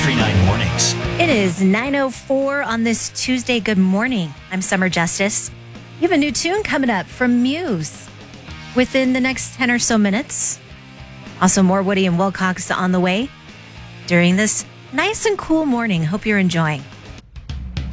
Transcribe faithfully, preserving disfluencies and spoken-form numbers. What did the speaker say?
Country nine Mornings. It is nine oh four on this Tuesday. Good morning. I'm Summer Justice. You have a new tune coming up from Muse within the next ten or so minutes. Also, more Woody and Wilcox on the way during this nice and cool morning. Hope you're enjoying.